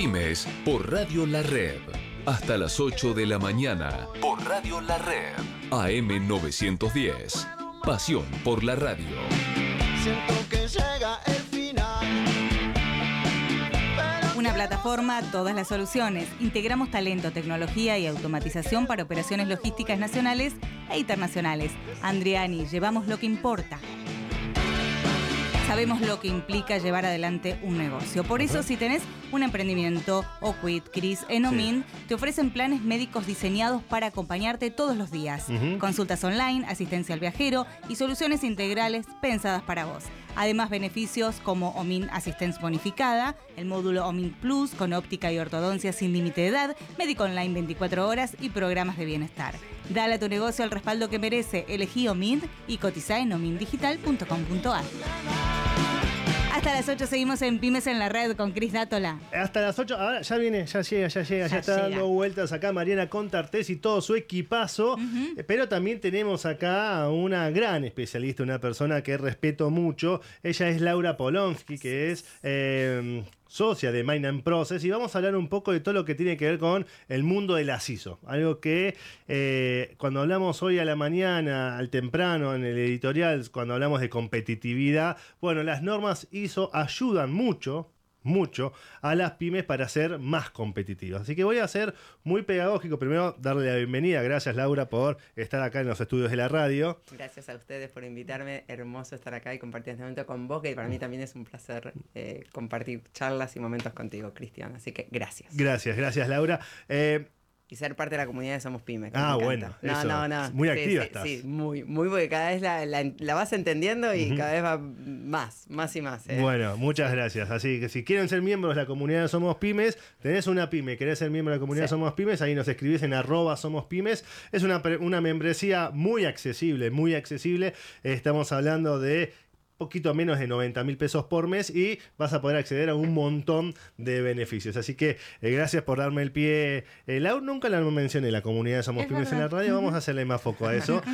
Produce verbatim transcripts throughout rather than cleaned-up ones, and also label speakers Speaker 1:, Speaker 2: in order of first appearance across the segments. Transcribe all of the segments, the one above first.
Speaker 1: Pymes por Radio La Red. Hasta las ocho de la mañana por Radio La Red. A M novecientos diez. Pasión por la radio.
Speaker 2: Siento que llega el final.
Speaker 3: Una plataforma, todas las soluciones. Integramos talento, tecnología y automatización para operaciones logísticas nacionales e internacionales. Andriani, llevamos lo que importa. Sabemos lo que implica llevar adelante un negocio. Por eso, si tenés un emprendimiento, Oquit, Cris, en Omin, sí. te ofrecen planes médicos diseñados para acompañarte todos los días. Uh-huh. Consultas online, asistencia al viajero y soluciones integrales pensadas para vos. Además, beneficios como Omin Assistance Bonificada, el módulo Omin Plus con óptica y ortodoncia sin límite de edad, médico online veinticuatro horas y programas de bienestar. Dale a tu negocio el respaldo que merece. Elegí Omin y cotizá en omin digital punto com punto a r. Hasta las ocho seguimos en Pymes en la Red con Cris Dátola.
Speaker 4: Hasta las ocho, ahora ya viene, ya llega, ya llega, ya, ya está llega. Dando vueltas acá Mariana Contartés y todo su equipazo. Uh-huh. Pero también tenemos acá a una gran especialista, una persona que respeto mucho. Ella es Laura Polonsky, que es eh, socia de Mind and Process, y vamos a hablar un poco de todo lo que tiene que ver con el mundo de las I S O. Algo que eh, cuando hablamos hoy a la mañana, al temprano, en el editorial, cuando hablamos de competitividad, bueno, las normas I S O ayudan mucho, mucho a las pymes para ser más competitivas. Así que voy a ser muy pedagógico. Primero, darle la bienvenida. Gracias, Laura, por estar acá en los estudios de la radio.
Speaker 5: Gracias a ustedes por invitarme. Hermoso estar acá y compartir este momento con vos, que para mí también es un placer eh, compartir charlas y momentos contigo, Cristian. Así que gracias.
Speaker 4: Gracias, gracias, Laura. Eh,
Speaker 5: Y ser parte de la comunidad de Somos Pymes.
Speaker 4: Ah, bueno.
Speaker 5: No,
Speaker 4: eso.
Speaker 5: no, no.
Speaker 4: Muy
Speaker 5: sí,
Speaker 4: activa
Speaker 5: sí,
Speaker 4: estás.
Speaker 5: Sí, muy, muy, porque cada vez la, la, la vas entendiendo y uh-huh. cada vez va más, más y más. ¿eh?
Speaker 4: Bueno, muchas sí. gracias. Así que si quieren ser miembros de la comunidad de Somos Pymes, tenés una pyme, querés ser miembro de la comunidad sí. de Somos Pymes, ahí nos escribís en arroba Somos Pymes. Es una, una membresía muy accesible, muy accesible. Estamos hablando de poquito menos de noventa mil pesos por mes y vas a poder acceder a un montón de beneficios. Así que eh, gracias por darme el pie. Eh, Laura, nunca la mencioné, la comunidad de Somos es Pymes verdad. En la radio. Vamos a hacerle más foco a eso.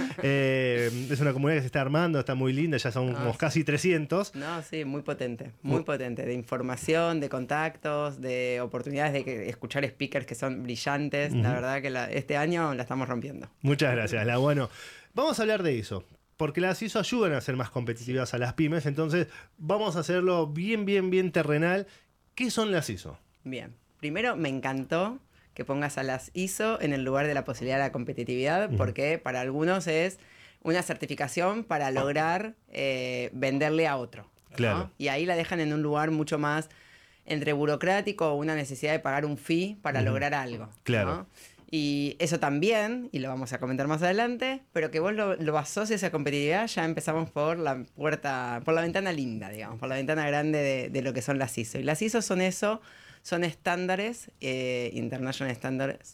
Speaker 4: eh, es una comunidad que se está armando, está muy linda, ya somos no, casi trescientos.
Speaker 5: No, sí, muy potente, muy uh. potente. De información, de contactos, de oportunidades de que, escuchar speakers que son brillantes. Uh-huh. La verdad que la, este año la estamos rompiendo.
Speaker 4: Muchas gracias, La. Bueno, vamos a hablar de eso. Porque las I S O ayudan a ser más competitivas a las pymes, entonces vamos a hacerlo bien, bien, bien terrenal. ¿Qué son las I S O?
Speaker 5: Bien, primero me encantó que pongas a las I S O en el lugar de la posibilidad de la competitividad, uh-huh. porque para algunos es una certificación para lograr eh, venderle a otro, ¿no?
Speaker 4: Claro.
Speaker 5: Y ahí la dejan en un lugar mucho más entre burocrático o una necesidad de pagar un fee para uh-huh. lograr algo.
Speaker 4: Claro.
Speaker 5: ¿no? Y eso también, y lo vamos a comentar más adelante, pero que vos lo, lo asocias a competitividad, ya empezamos por la puerta, por la ventana linda, digamos, por la ventana grande de, de lo que son las I S O. Y las I S O son eso, son estándares, eh, International Standards,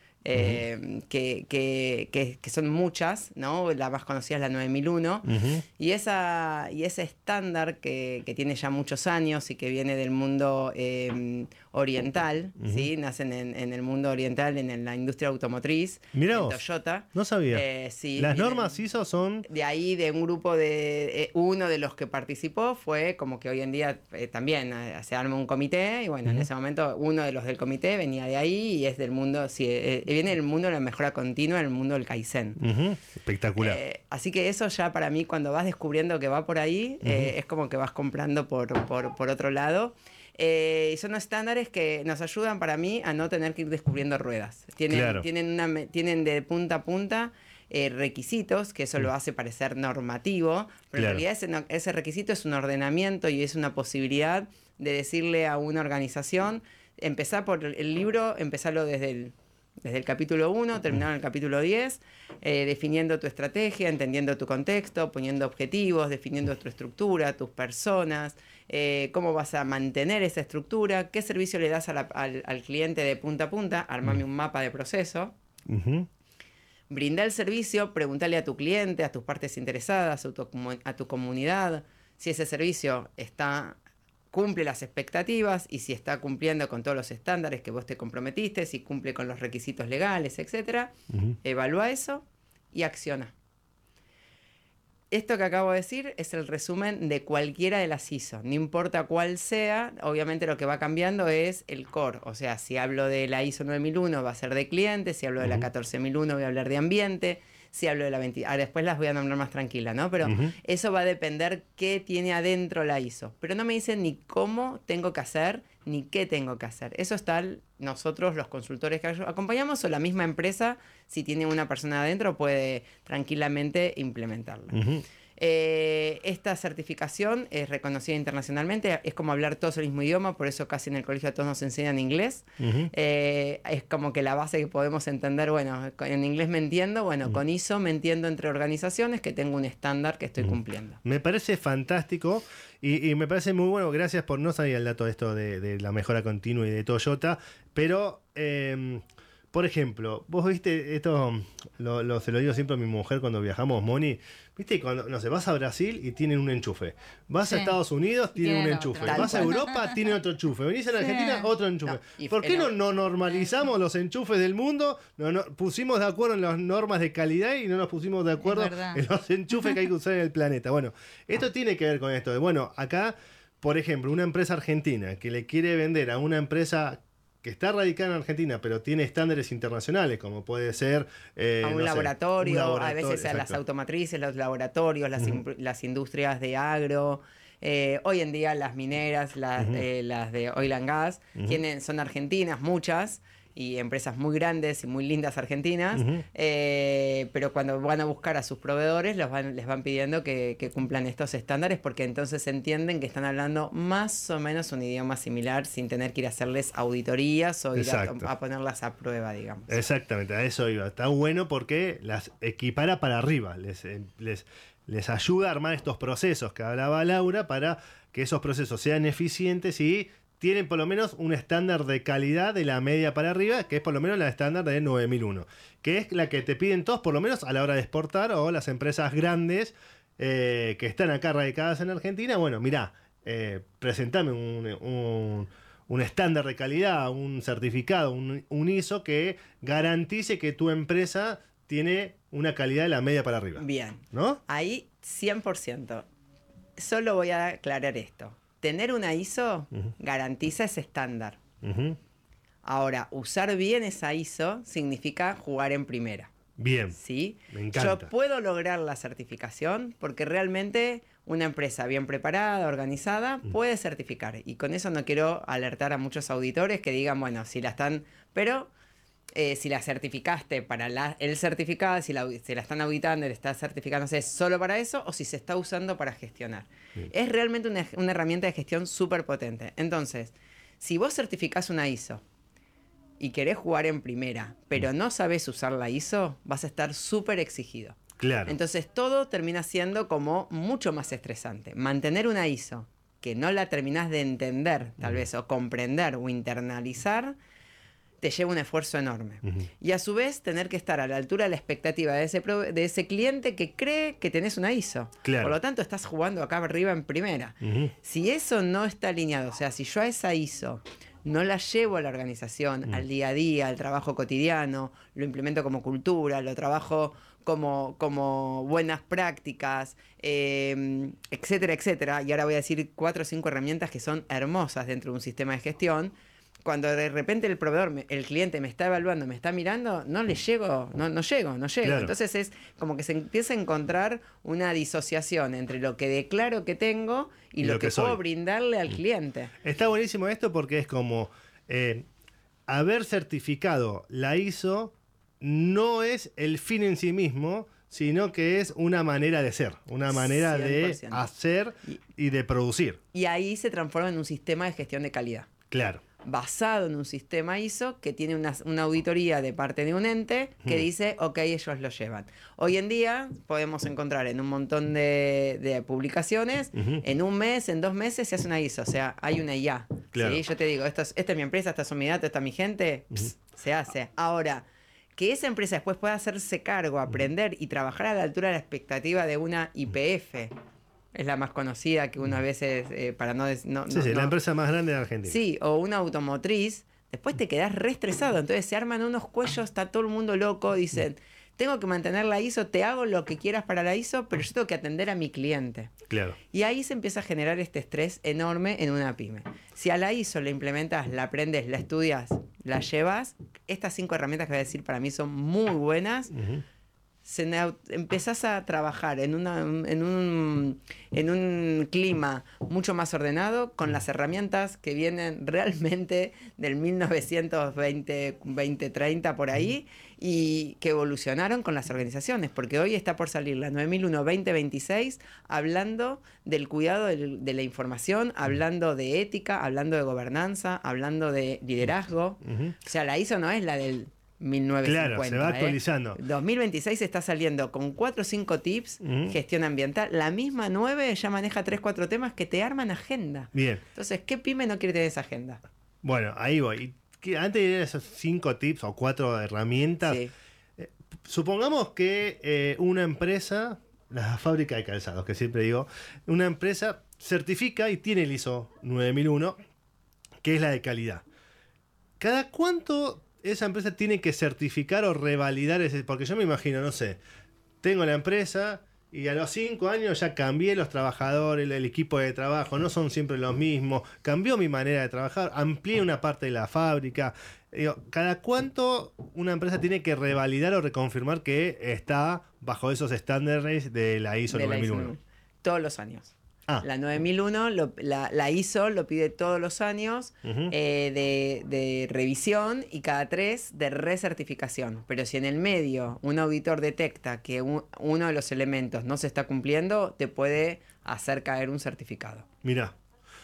Speaker 5: eh, uh-huh. que, que, que, que son muchas, ¿no? La más conocida es la nueve mil uno, uh-huh. y, esa, y ese estándar que, que tiene ya muchos años y que viene del mundo eh, oriental, uh-huh. ¿sí? Nacen en, en el mundo oriental, en, en la industria automotriz,
Speaker 4: Mirá
Speaker 5: en
Speaker 4: vos,
Speaker 5: Toyota.
Speaker 4: No sabía.
Speaker 5: Eh, sí,
Speaker 4: Las
Speaker 5: vienen,
Speaker 4: normas I S O son...
Speaker 5: De ahí, de un grupo de... Eh, uno de los que participó fue como que hoy en día eh, también eh, se arma un comité, y bueno, uh-huh. en ese momento uno de los del comité venía de ahí y es del mundo... Sí, eh, viene del mundo de la mejora continua, el mundo del Kaizen.
Speaker 4: Uh-huh. Espectacular.
Speaker 5: Eh, así que eso ya para mí, cuando vas descubriendo que va por ahí, uh-huh. eh, es como que vas comprando por, por, por otro lado. Eh, y son estándares que nos ayudan para mí a no tener que ir descubriendo ruedas. Tienen,
Speaker 4: claro.
Speaker 5: tienen, una, tienen de punta a punta eh, requisitos, que eso uh-huh. lo hace parecer normativo, pero claro. en realidad ese, ese requisito es un ordenamiento y es una posibilidad de decirle a una organización, empezar por el libro, empezarlo desde el Desde el capítulo uno, terminado en el capítulo diez, eh, definiendo tu estrategia, entendiendo tu contexto, poniendo objetivos, definiendo tu estructura, tus personas, eh, cómo vas a mantener esa estructura, qué servicio le das a la, al, al cliente de punta a punta, armame un mapa de proceso, uh-huh. brinda el servicio, pregúntale a tu cliente, a tus partes interesadas, a tu, a tu comunidad, si ese servicio está... cumple las expectativas y si está cumpliendo con todos los estándares que vos te comprometiste, si cumple con los requisitos legales, etcétera, uh-huh. evalúa eso y acciona. Esto que acabo de decir es el resumen de cualquiera de las I S O. No importa cuál sea, obviamente lo que va cambiando es el core. O sea, si hablo de la I S O nueve mil uno va a ser de cliente, si hablo de la catorce mil uno voy a hablar de ambiente, si hablo de la veinte... Ah, después las voy a nombrar más tranquila, ¿no? Pero uh-huh. eso va a depender qué tiene adentro la I S O. Pero no me dicen ni cómo tengo que hacer, ni qué tengo que hacer. Eso está nosotros, los consultores que acompañamos, o la misma empresa, si tiene una persona adentro, puede tranquilamente implementarla. Uh-huh. Eh, esta certificación es reconocida internacionalmente, es como hablar todos el mismo idioma, por eso casi en el colegio a todos nos enseñan inglés. Uh-huh. eh, es como que la base que podemos entender, bueno, en inglés me entiendo, bueno, uh-huh. con I S O me entiendo entre organizaciones que tengo un estándar que estoy uh-huh. cumpliendo.
Speaker 4: Me parece fantástico y, y me parece muy bueno, gracias por no saber el dato de esto de, de la mejora continua y de Toyota, pero... Eh, por ejemplo, vos viste, esto lo, lo, se lo digo siempre a mi mujer cuando viajamos, Moni, viste, cuando, no sé, vas a Brasil y tienen un enchufe, vas sí. a Estados Unidos, tienen un enchufe, otro. vas a Europa, tienen otro enchufe, venís a la sí. Argentina, otro enchufe. No, ¿Por qué no, no normalizamos los enchufes del mundo? No, no, pusimos de acuerdo en las normas de calidad y no nos pusimos de acuerdo en los enchufes que hay que usar en el planeta. Bueno, esto tiene que ver con esto de, bueno, acá, por ejemplo, una empresa argentina que le quiere vender a una empresa que está radicada en Argentina, pero tiene estándares internacionales, como puede ser... Eh,
Speaker 5: a un,
Speaker 4: no
Speaker 5: laboratorio, sé, un laboratorio, a veces
Speaker 4: exacto.
Speaker 5: a las automatrices, los laboratorios, las, uh-huh. in, las industrias de agro, eh, hoy en día las mineras, las, uh-huh. eh, las de oil and gas, uh-huh. tienen, son argentinas, muchas, y empresas muy grandes y muy lindas argentinas, uh-huh. eh, pero cuando van a buscar a sus proveedores los van, les van pidiendo que, que cumplan estos estándares porque entonces entienden que están hablando más o menos un idioma similar sin tener que ir a hacerles auditorías o ir a, a ponerlas a prueba, digamos.
Speaker 4: Exactamente, a eso iba. Está bueno porque las equipara para arriba, les, les, les ayuda a armar estos procesos que hablaba Laura para que esos procesos sean eficientes y tienen por lo menos un estándar de calidad de la media para arriba, que es por lo menos la estándar de nueve mil uno, que es la que te piden todos, por lo menos a la hora de exportar, o las empresas grandes eh, que están acá radicadas en Argentina. Bueno, mirá, eh, presentame un, un, un estándar de calidad, un certificado, un, un I S O que garantice que tu empresa tiene una calidad de la media para arriba.
Speaker 5: Bien,
Speaker 4: ¿no?
Speaker 5: Ahí cien por ciento. Solo voy a aclarar esto. Tener una I S O uh-huh. garantiza ese estándar. Uh-huh. Ahora, usar bien esa I S O significa jugar en primera.
Speaker 4: Bien.
Speaker 5: ¿Sí?
Speaker 4: Me encanta.
Speaker 5: Yo puedo lograr la certificación porque realmente una empresa bien preparada, organizada, uh-huh. puede certificar. Y con eso no quiero alertar a muchos auditores que digan, bueno, si la están... Pero eh, si la certificaste para la, el certificado, si la, si la están auditando, le está certificándose solo para eso o si se está usando para gestionar. Bien. Es realmente una, una herramienta de gestión súper potente. Entonces, si vos certificás una I S O y querés jugar en primera, pero no sabés usar la I S O, vas a estar súper exigido.
Speaker 4: Claro.
Speaker 5: Entonces, todo termina siendo como mucho más estresante. Mantener una I S O que no la terminás de entender, tal uh-huh. vez, o comprender o internalizar, te lleva un esfuerzo enorme. Uh-huh. Y a su vez, tener que estar a la altura de la expectativa de ese, pro, de ese cliente que cree que tenés una I S O.
Speaker 4: Claro.
Speaker 5: Por lo tanto, estás jugando acá arriba en primera. Uh-huh. Si eso no está alineado, o sea, si yo a esa I S O no la llevo a la organización, uh-huh. al día a día, al trabajo cotidiano, lo implemento como cultura, lo trabajo como, como buenas prácticas, eh, etcétera, etcétera. Y ahora voy a decir cuatro o cinco herramientas que son hermosas dentro de un sistema de gestión. Cuando de repente el proveedor, me, el cliente me está evaluando, me está mirando, no le llego, no, no llego, no llego. Claro. Entonces es como que se empieza a encontrar una disociación entre lo que declaro que tengo y, y lo, lo que, que puedo brindarle al cliente.
Speaker 4: Está buenísimo esto porque es como eh, haber certificado la I S O no es el fin en sí mismo, sino que es una manera de ser, una manera cien por ciento de hacer y, y de producir.
Speaker 5: Y ahí se transforma en un sistema de gestión de calidad.
Speaker 4: Claro.
Speaker 5: Basado en un sistema I S O que tiene una, una auditoría de parte de un ente que hmm. dice, ok, ellos lo llevan. Hoy en día podemos encontrar en un montón de, de publicaciones, uh-huh. en un mes, en dos meses se hace una I S O, o sea, hay una I A. Claro. ¿Sí? Yo te digo, esto es, esta es mi empresa, esta son mis datos, esta es mi gente, uh-huh. pss, se hace. Ahora, que esa empresa después pueda hacerse cargo, aprender uh-huh. y trabajar a la altura de la expectativa de una I P F, es la más conocida que uno a veces, eh, para no, no...
Speaker 4: Sí, no, sí, no, la empresa más grande de Argentina.
Speaker 5: Sí, o una automotriz, después te quedás re estresado. Entonces se arman unos cuellos, está todo el mundo loco, dicen, tengo que mantener la I S O, te hago lo que quieras para la I S O, pero yo tengo que atender a mi cliente.
Speaker 4: Claro.
Speaker 5: Y ahí se empieza a generar este estrés enorme en una pyme. Si a la I S O la implementas, la aprendes, la estudias, la llevas, estas cinco herramientas que voy a decir para mí son muy buenas. Uh-huh. Se, empezás a trabajar en, una, en, un, en un clima mucho más ordenado con las herramientas que vienen realmente del mil novecientos veinte, veinte, treinta por ahí y que evolucionaron con las organizaciones, porque hoy está por salir la nueve mil uno veinte veintiséis hablando del cuidado de, de la información, hablando de ética, hablando de gobernanza, hablando de liderazgo. Uh-huh. O sea, la I S O no es la del mil novecientos cincuenta.
Speaker 4: Claro, se va actualizando.
Speaker 5: ¿eh? dos mil veintiséis está saliendo con cuatro o cinco tips, uh-huh. gestión ambiental. La misma nueve ya maneja tres cuatro temas que te arman agenda.
Speaker 4: Bien.
Speaker 5: Entonces, ¿qué pyme no quiere tener esa agenda?
Speaker 4: Bueno, ahí voy. Antes de ir a esos cinco tips o cuatro herramientas,
Speaker 5: sí.
Speaker 4: eh, supongamos que eh, una empresa, la fábrica de calzados, que siempre digo, una empresa certifica y tiene el I S O nueve mil uno, que es la de calidad. ¿Cada cuánto esa empresa tiene que certificar o revalidar ese? Porque yo me imagino, no sé, tengo la empresa y a los cinco años ya cambié los trabajadores, el, el equipo de trabajo, no son siempre los mismos, cambió mi manera de trabajar, amplié una parte de la fábrica. Digo, ¿cada cuánto una empresa tiene que revalidar o reconfirmar que está bajo esos estándares de la I S O nueve mil uno?
Speaker 5: Todos los años.
Speaker 4: Ah.
Speaker 5: La nueve mil uno, lo, la, la I S O lo pide todos los años uh-huh. eh, de, de revisión y cada tres de recertificación. Pero si en el medio un auditor detecta que un, uno de los elementos no se está cumpliendo, te puede hacer caer un certificado.
Speaker 4: Mirá.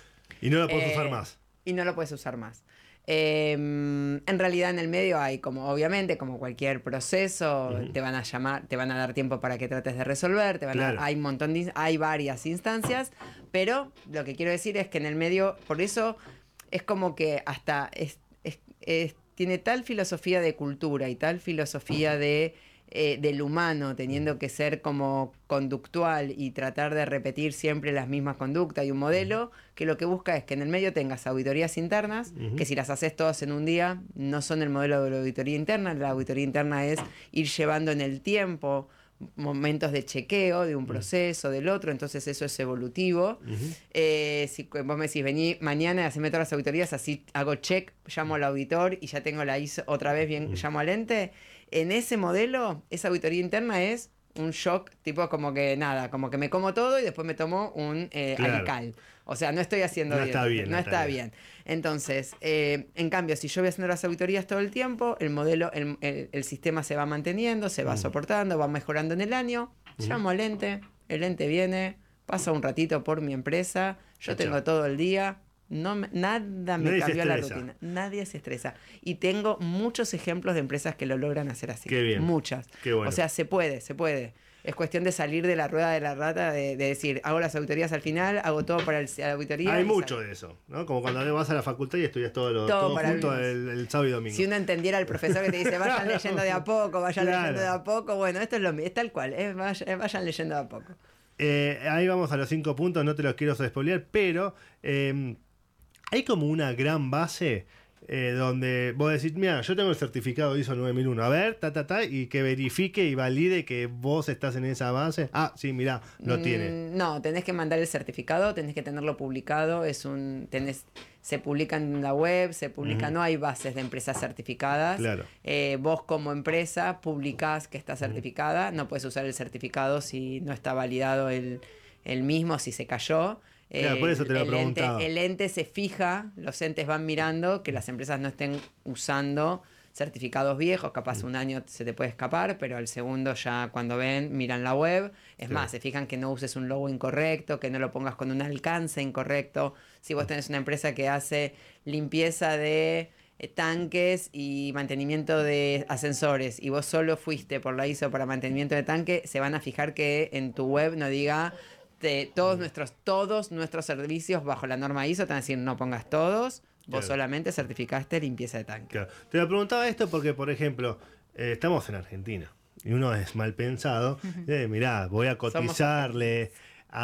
Speaker 4: Y no lo puedes
Speaker 5: eh,
Speaker 4: usar más.
Speaker 5: Y no lo puedes usar más. Eh, en realidad en el medio hay, como obviamente, como cualquier proceso, uh-huh. te van a llamar, te van a dar tiempo para que trates de resolver, te van
Speaker 4: claro.
Speaker 5: a, hay un montón de, hay varias instancias, pero lo que quiero decir es que en el medio, por eso es como que hasta es, es, es, tiene tal filosofía de cultura y tal filosofía de Eh, del humano, teniendo que ser como conductual y tratar de repetir siempre las mismas conductas y un modelo, que lo que busca es que en el medio tengas auditorías internas, uh-huh. que si las haces todas en un día, no son el modelo de la auditoría interna. La auditoría interna es ir llevando en el tiempo momentos de chequeo de un proceso, del otro, entonces eso es evolutivo. Uh-huh. Eh, si vos me decís, vení mañana, haceme todas las auditorías, así hago check, llamo al auditor y ya tengo la I S O otra vez bien, uh-huh. llamo al ente. En ese modelo, esa auditoría interna es un shock, tipo como que nada, como que me como todo y después me tomo un eh,
Speaker 4: claro.
Speaker 5: alical. O sea, no estoy haciendo
Speaker 4: no
Speaker 5: bien.
Speaker 4: Está bien
Speaker 5: no,
Speaker 4: no
Speaker 5: está,
Speaker 4: está
Speaker 5: bien.
Speaker 4: bien.
Speaker 5: Entonces, eh, en cambio, si yo voy haciendo las auditorías todo el tiempo, el modelo, el, el, el sistema se va manteniendo, se va uh-huh. soportando, va mejorando en el año. Uh-huh. Llamo al ente, el ente viene, pasa un ratito por mi empresa, yo tengo Chao. todo el día. No me, nada me
Speaker 4: Nadie
Speaker 5: cambió la rutina. Nadie se estresa. Y tengo muchos ejemplos de empresas que lo logran hacer así.
Speaker 4: Qué bien.
Speaker 5: Muchas.
Speaker 4: Qué bueno.
Speaker 5: O sea, se puede, se puede. Es cuestión de salir de la rueda de la rata, de, de decir, hago las auditorías al final, hago todo para el, la auditoría.
Speaker 4: Hay mucho sale. de eso, ¿no? Como cuando vas a la facultad y estudias todo, lo,
Speaker 5: todo,
Speaker 4: todo junto el, el sábado y domingo.
Speaker 5: Si uno entendiera al profesor que te dice, vayan leyendo de a poco, vayan
Speaker 4: claro.
Speaker 5: leyendo de a poco, bueno, esto es lo es tal cual, es, vayan, vayan leyendo de a poco.
Speaker 4: Eh, ahí vamos a los cinco puntos, no te los quiero spoilear, pero... Eh, hay como una gran base eh, donde vos decís, mira, yo tengo el certificado I S O nueve mil uno, a ver, ta, ta, ta, y que verifique y valide que vos estás en esa base. Ah, sí, mirá, lo
Speaker 5: mm,
Speaker 4: tiene.
Speaker 5: No, tenés que mandar el certificado, tenés que tenerlo publicado, es un, tenés, se publica en la web, se publica, uh-huh. no hay bases de empresas certificadas.
Speaker 4: Claro.
Speaker 5: Eh, vos como empresa publicás que está certificada, uh-huh. no puedes usar el certificado si no está validado el, el mismo, si se cayó.
Speaker 4: Claro, por eso te lo
Speaker 5: el, ente,
Speaker 4: preguntaba.
Speaker 5: el ente se fija, los entes van mirando que las empresas no estén usando certificados viejos, capaz un año se te puede escapar, pero al segundo ya cuando ven, miran la web. Es sí. más, se fijan que no uses un logo incorrecto, que no lo pongas con un alcance incorrecto. Si vos tenés una empresa que hace limpieza de eh, tanques y mantenimiento de ascensores y vos solo fuiste por la I S O para mantenimiento de tanque, se van a fijar que en tu web no diga... De todos nuestros todos nuestros servicios bajo la norma I S O, te van a decir no pongas todos, vos claro. solamente certificaste limpieza de tanque.
Speaker 4: Claro. Te lo preguntaba esto porque, por ejemplo, eh, estamos en Argentina y uno es mal pensado. Eh, mirá, voy a cotizarle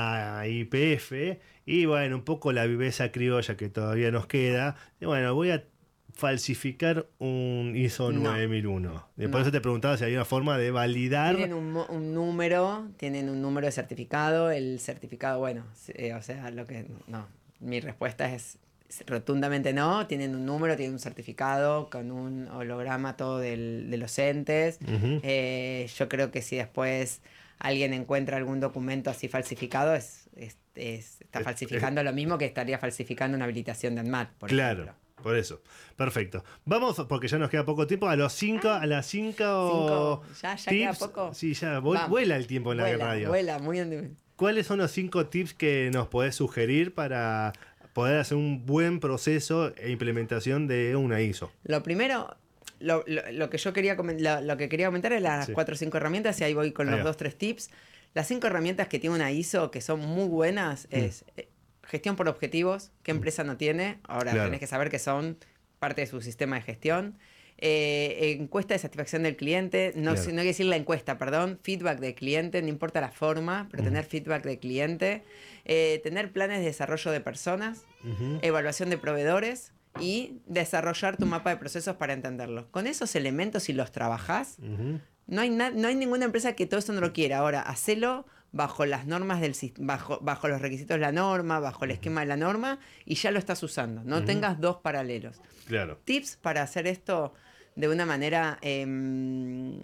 Speaker 4: a Y P F y bueno, un poco la viveza criolla que todavía nos queda. Y bueno, voy a falsificar un I S O
Speaker 5: No.
Speaker 4: nueve mil uno. Por
Speaker 5: No.
Speaker 4: eso te preguntaba si hay una forma de validar.
Speaker 5: Tienen un, mo- un número, tienen un número de certificado, el certificado, bueno, eh, o sea, lo que, no, mi respuesta es rotundamente no, tienen un número, tienen un certificado con un holograma todo del, de los entes.
Speaker 4: Ujú.
Speaker 5: Eh, yo creo que si después alguien encuentra algún documento así falsificado, es, es- es- está
Speaker 4: Es-
Speaker 5: falsificando lo mismo que estaría falsificando una habilitación de ANMAT, por
Speaker 4: Claro,
Speaker 5: ejemplo.
Speaker 4: por eso. Perfecto. Vamos, porque ya nos queda poco tiempo, a los cinco, a las cinco,
Speaker 5: Cinco, ya, ya queda
Speaker 4: tips.
Speaker 5: poco.
Speaker 4: Sí, ya, vu-
Speaker 5: Vamos.
Speaker 4: vuela el tiempo en la
Speaker 5: Vuela,
Speaker 4: radio.
Speaker 5: vuela, muy en-
Speaker 4: ¿Cuáles son los cinco tips que nos podés sugerir para poder hacer un buen proceso e implementación de una I S O?
Speaker 5: Lo primero, lo, lo- lo que yo quería comen- lo, lo que quería comentar es las
Speaker 4: Sí.
Speaker 5: cuatro o cinco herramientas, y ahí voy con
Speaker 4: Ahí
Speaker 5: los
Speaker 4: va.
Speaker 5: dos, tres tips. Las cinco herramientas que tiene una I S O que son muy buenas es eh, gestión por objetivos, ¿qué empresa no tiene? Ahora
Speaker 4: Claro.
Speaker 5: tenés que saber que son parte de su sistema de gestión. Eh, encuesta de satisfacción del cliente, no,
Speaker 4: Claro.
Speaker 5: sé- no hay que decir la encuesta, perdón, feedback del cliente, no importa la forma, pero tener feedback del cliente. Eh, tener planes de desarrollo de personas,
Speaker 4: Ujú.
Speaker 5: evaluación de proveedores y desarrollar tu mapa de procesos para entenderlos. Con esos elementos, si los trabajás,
Speaker 4: Ujú.
Speaker 5: no hay, na- no hay ninguna empresa que todo eso no lo quiera. Ahora, hacelo bajo las normas del sis- bajo, bajo los requisitos de la norma, bajo el esquema de la norma, y ya lo estás usando. No tengas dos paralelos.
Speaker 4: Claro.
Speaker 5: Tips para hacer esto de una manera em,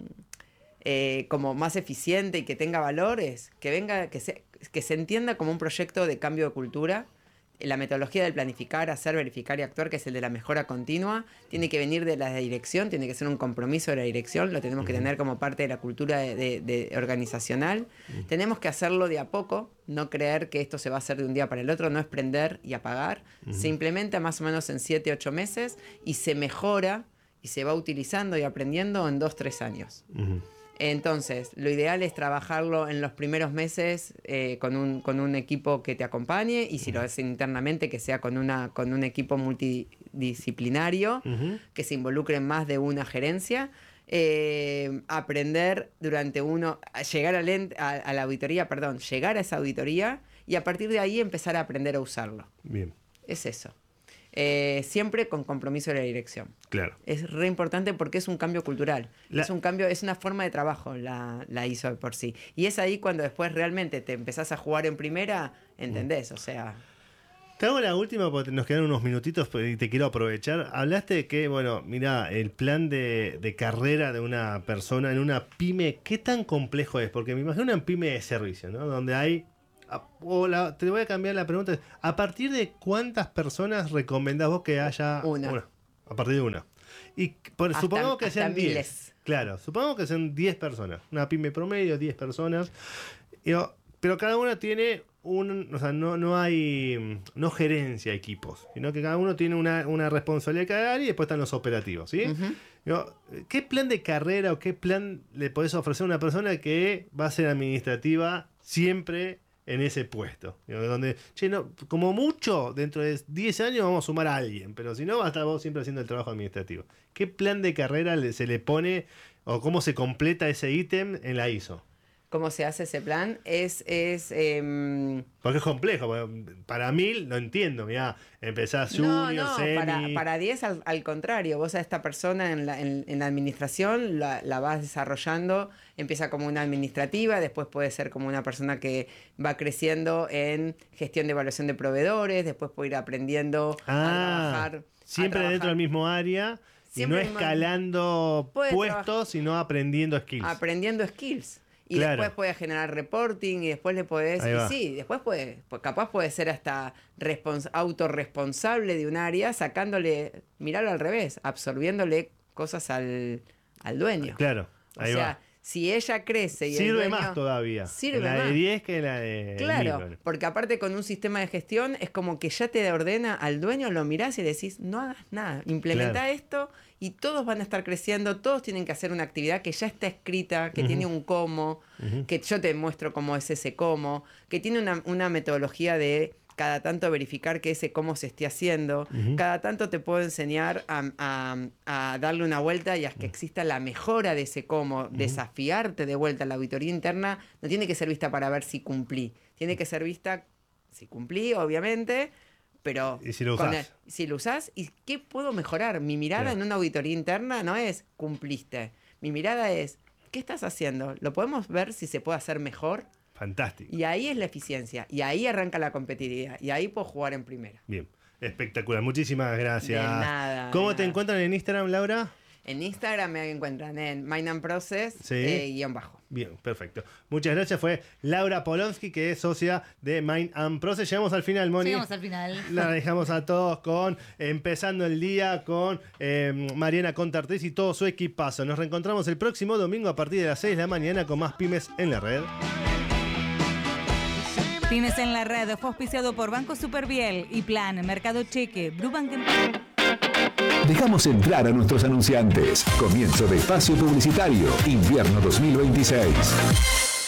Speaker 5: eh, como más eficiente y que tenga valores, que venga, que se, que se entienda como un proyecto de cambio de cultura. La metodología del planificar, hacer, verificar y actuar, que es el de la mejora continua, tiene que venir de la dirección, tiene que ser un compromiso de la dirección, lo tenemos que tener como parte de la cultura de, de- de organizacional. Tenemos que hacerlo de a poco, no creer que esto se va a hacer de un día para el otro, no es prender y apagar. Se implementa más o menos en siete, ocho meses y se mejora y se va utilizando y aprendiendo en dos, tres años.
Speaker 4: Ujú.
Speaker 5: Entonces, lo ideal es trabajarlo en los primeros meses eh, con, un, con un equipo que te acompañe, y si lo haces internamente, que sea con, una, con un equipo multidisciplinario,
Speaker 4: Ujú.
Speaker 5: que se involucre en más de una gerencia. Eh, aprender durante uno, a llegar al ent- a, a la auditoría, perdón, llegar a esa auditoría y a partir de ahí empezar a aprender a usarlo.
Speaker 4: Bien,
Speaker 5: Es eso. Eh, siempre con compromiso de la dirección.
Speaker 4: claro.
Speaker 5: Es re importante porque es un cambio cultural.
Speaker 4: La-
Speaker 5: Es un cambio, es una forma de trabajo la, la I S O de por sí. Y es ahí cuando después realmente te empezás a jugar en primera, ¿entendés? O sea,
Speaker 4: Te hago la última porque nos quedan unos minutitos y te quiero aprovechar. Hablaste de que, bueno, mira, el plan de, de carrera de una persona en una pyme, ¿qué tan complejo es? Porque me imagino una pyme de servicio, ¿no? Donde hay... a- o la- te voy a cambiar la pregunta. ¿A partir de cuántas personas recomendás vos que haya
Speaker 5: Una.
Speaker 4: A partir de una. Y por,
Speaker 5: Hasta-
Speaker 4: supongamos que
Speaker 5: hasta
Speaker 4: sean diez.
Speaker 5: miles.
Speaker 4: Claro, supongamos que sean diez personas. Una pyme promedio, diez personas. Y, o- pero cada uno tiene un... O sea, no, no hay... No gerencia equipos. Sino que cada uno tiene una, una responsabilidad cada área y después están los operativos, ¿sí?
Speaker 5: Ujú.
Speaker 4: Digo, ¿qué plan de carrera o qué plan le podés ofrecer a una persona que va a ser administrativa siempre en ese puesto? Digo, donde, che, no, como mucho, dentro de diez años vamos a sumar a alguien, pero si no, va a estar vos siempre haciendo el trabajo administrativo. ¿Qué plan de carrera le- se le pone o cómo se completa ese ítem en la I S O?
Speaker 5: ¿cómo se hace ese plan? Es, es em,
Speaker 4: Porque es complejo. porque Para mí lo entiendo. Mirá, empezás
Speaker 5: no,
Speaker 4: junior,
Speaker 5: no,
Speaker 4: semi.
Speaker 5: para, para diez al, al contrario, vos a esta persona en la, en, en la administración la, la vas desarrollando, empieza como una administrativa, después puede ser como una persona que va creciendo en gestión de evaluación de proveedores, después puede ir aprendiendo
Speaker 4: Ah,
Speaker 5: a trabajar. a
Speaker 4: siempre dentro
Speaker 5: trabajar.
Speaker 4: del mismo área. Y no
Speaker 5: Siempre mismo-
Speaker 4: escalando
Speaker 5: Puede
Speaker 4: puestos,
Speaker 5: trabajar-
Speaker 4: sino aprendiendo skills.
Speaker 5: Aprendiendo skills. Y
Speaker 4: Claro.
Speaker 5: después puedes generar reporting y después le podés...
Speaker 4: Ahí
Speaker 5: Y
Speaker 4: va.
Speaker 5: sí, después puede, pues capaz puede ser hasta respons- autorresponsable de un área, sacándole, mirarlo al revés, absorbiéndole cosas al, al dueño.
Speaker 4: Claro,
Speaker 5: O
Speaker 4: ahí
Speaker 5: sea,
Speaker 4: va.
Speaker 5: si ella crece y el
Speaker 4: Sirve
Speaker 5: dueño-
Speaker 4: más todavía.
Speaker 5: Sirve
Speaker 4: la de
Speaker 5: más.
Speaker 4: diez que la de
Speaker 5: Claro,
Speaker 4: mil.
Speaker 5: porque aparte con un sistema de gestión es como que ya te ordena al dueño, lo mirás y decís, no hagas nada, implementa
Speaker 4: Claro.
Speaker 5: esto y todos van a estar creciendo, todos tienen que hacer una actividad que ya está escrita, que
Speaker 4: Ujú.
Speaker 5: tiene un cómo,
Speaker 4: Ujú.
Speaker 5: que yo te muestro cómo es ese cómo, que tiene una, una metodología de cada tanto verificar que ese cómo se esté haciendo,
Speaker 4: Ujú.
Speaker 5: cada tanto te puedo enseñar a, a- a darle una vuelta y a que exista la mejora de ese cómo, desafiarte de vuelta. La auditoría interna no tiene que ser vista para ver si cumplí, tiene que ser vista si cumplí, obviamente, pero
Speaker 4: ¿Y si lo
Speaker 5: con
Speaker 4: usás?
Speaker 5: el- si lo usás, ¿y qué puedo mejorar? Mi mirada
Speaker 4: Claro.
Speaker 5: en una auditoría interna no es cumpliste. Mi mirada es, ¿qué estás haciendo? ¿Lo podemos ver si se puede hacer mejor?
Speaker 4: Fantástico.
Speaker 5: Y ahí es la eficiencia, y ahí arranca la competitividad, y ahí puedo jugar en primera.
Speaker 4: Bien, espectacular. Muchísimas gracias.
Speaker 5: De nada,
Speaker 4: ¿Cómo
Speaker 5: de
Speaker 4: te
Speaker 5: nada.
Speaker 4: encuentran en Instagram, Laura?
Speaker 5: En Instagram me encuentran en Mind and Process,
Speaker 4: Sí.
Speaker 5: eh, guión bajo.
Speaker 4: Bien, perfecto. Muchas gracias. Fue Laura Polonsky, que es socia de Mind and Process. Llegamos al final, Moni.
Speaker 3: Llegamos al final.
Speaker 4: La dejamos a todos con empezando el día con eh, Mariana Contartés y todo su equipazo. Nos reencontramos el próximo domingo a partir de las seis de la mañana con más Pymes en la Red.
Speaker 3: Pymes en la Red fue auspiciado por Banco Superviel y Plan, Mercado Cheque, Brubank.
Speaker 1: Dejamos entrar a nuestros anunciantes. Comienzo de espacio publicitario, invierno dos mil veintiséis.